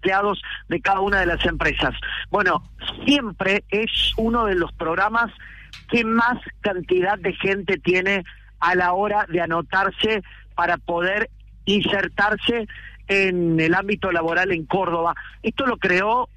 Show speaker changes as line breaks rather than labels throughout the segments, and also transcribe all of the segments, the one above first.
empleados de cada una de las empresas. Bueno, siempre es uno de los programas que más cantidad de gente tiene a la hora de anotarse para poder insertarse en el ámbito laboral en Córdoba. Esto lo creó,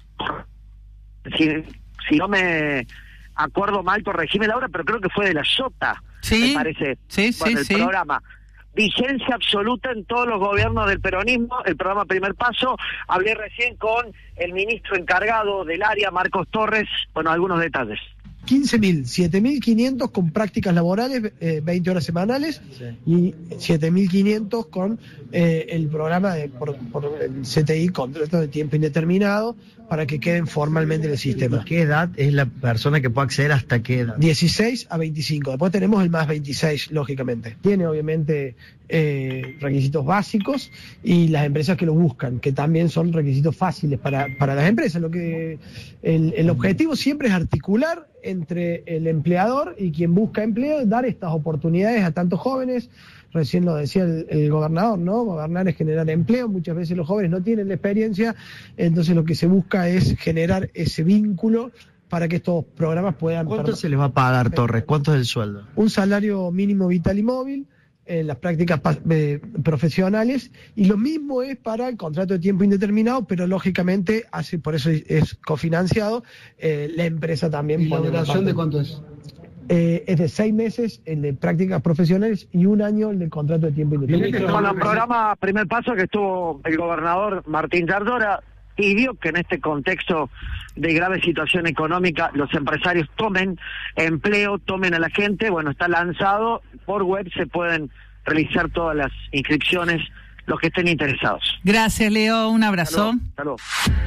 si no me acuerdo mal, corregime Laura, pero creo que fue de la Yota, me parece, el programa. Vigencia absoluta en todos los gobiernos del peronismo, el programa Primer Paso. Hablé recién con el ministro encargado del área, Marcos Torres, bueno, algunos detalles.
15.000, 7.500 con prácticas laborales, 20 horas semanales, y 7.500 con el programa por el CTI, contrato de tiempo indeterminado, para que queden formalmente en el sistema.
¿Qué edad es la persona que puede acceder hasta qué edad?
16 a 25. Después tenemos el más 26, lógicamente. Tiene obviamente requisitos básicos y las empresas que lo buscan, que también son requisitos fáciles para las empresas. Lo que el objetivo siempre es articular entre el empleador y quien busca empleo, dar estas oportunidades a tantos jóvenes. Recién lo decía el gobernador, ¿no? Gobernar es generar empleo. Muchas veces los jóvenes no tienen la experiencia, entonces lo que se busca es generar ese vínculo para que estos programas puedan...
¿Cuánto se les va a pagar, Torres? ¿Cuánto es el sueldo?
Un salario mínimo vital y móvil en las prácticas profesionales, y lo mismo es para el contrato de tiempo indeterminado, pero lógicamente, por eso es cofinanciado, la empresa también...
¿Y la duración de cuánto es?
Es de 6 meses el de prácticas profesionales y 1 año el de contrato de tiempo indeterminado.
Con el programa Primer Paso que estuvo el gobernador Martín Yardora, pidió que en este contexto de grave situación económica los empresarios tomen empleo, tomen a la gente. Bueno, está lanzado, por web se pueden realizar todas las inscripciones, los que estén interesados.
Gracias, Leo, un abrazo.
Hasta luego.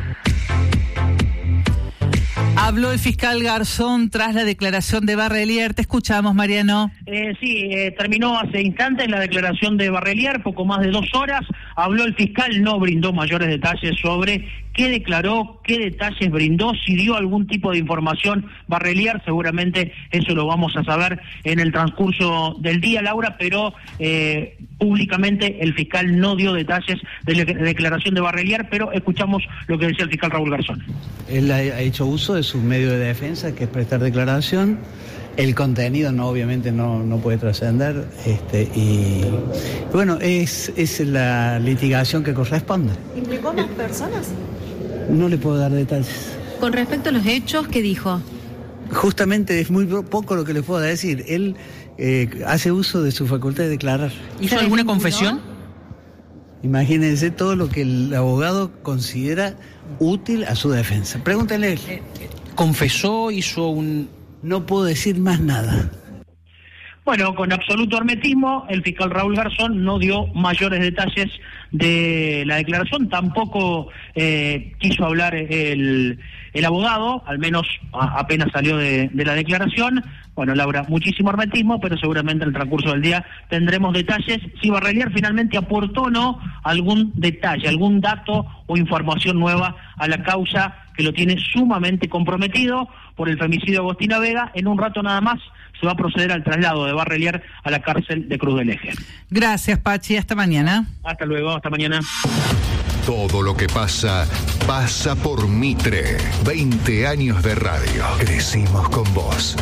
Habló el fiscal Garzón tras la declaración de Barrelier. Te escuchamos, Mariano.
Terminó hace instantes la declaración de Barrelier, poco más de 2 horas. Habló el fiscal, no brindó mayores detalles sobre qué declaró, qué detalles brindó, si dio algún tipo de información Barrelier. Seguramente eso lo vamos a saber en el transcurso del día, Laura, pero públicamente el fiscal no dio detalles de la declaración de Barrelier, pero escuchamos lo que decía el fiscal Raúl Garzón.
Él ha hecho uso de su medio de defensa, que es prestar declaración. El contenido obviamente no puede trascender, y bueno, es la litigación que corresponde.
¿Implicó más personas?
No le puedo dar detalles.
Con respecto a los hechos, ¿qué dijo?
Justamente es muy poco lo que le puedo decir. Él hace uso de su facultad de declarar.
¿Hizo alguna confesión?
Imagínense todo lo que el abogado considera útil a su defensa. Pregúntenle.
¿Confesó? ¿Hizo un...?
No puedo decir más nada.
Bueno, con absoluto hermetismo, el fiscal Raúl Garzón no dio mayores detalles de la declaración, tampoco quiso hablar el abogado, al menos apenas salió de la declaración. Bueno, Laura, muchísimo hermetismo, pero seguramente en el transcurso del día tendremos detalles. Si Barrelier finalmente aportó o no algún detalle, algún dato o información nueva a la causa que lo tiene sumamente comprometido por el femicidio de Agostina Vega. En un rato nada más se va a proceder al traslado de Barrelier a la cárcel de Cruz del Eje.
Gracias, Pachi. Hasta mañana.
Hasta luego, hasta mañana.
Todo lo que pasa, pasa por Mitre. 20 años de radio. Crecimos con vos.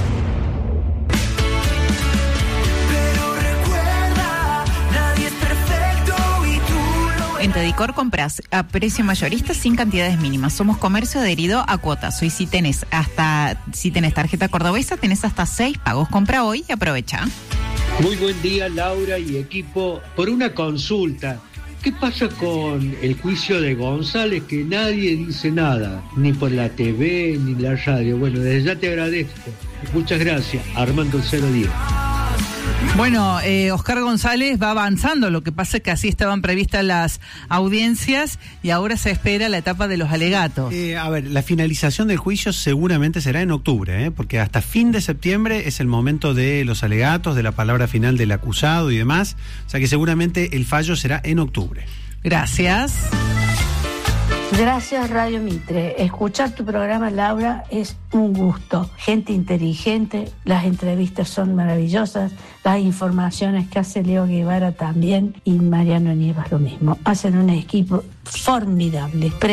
En Tedicor compras a precio mayorista sin cantidades mínimas. Somos comercio adherido a cuotas. Hoy si tenés tarjeta cordobesa, tenés hasta 6 pagos. Compra hoy y aprovecha.
Muy buen día, Laura y equipo. Por una consulta, ¿qué pasa con el juicio de González, que nadie dice nada? Ni por la TV, ni la radio. Bueno, desde ya te agradezco. Muchas gracias. Armando 010.
Bueno, Oscar González va avanzando, lo que pasa es que así estaban previstas las audiencias y ahora se espera la etapa de los alegatos.
A ver, la finalización del juicio seguramente será en octubre, porque hasta fin de septiembre es el momento de los alegatos, de la palabra final del acusado y demás, o sea que seguramente el fallo será en octubre.
Gracias.
Gracias, Radio Mitre. Escuchar tu programa, Laura, es un gusto. Gente inteligente, las entrevistas son maravillosas, las informaciones que hace Leo Guevara también y Mariano Nievas lo mismo. Hacen un equipo formidable.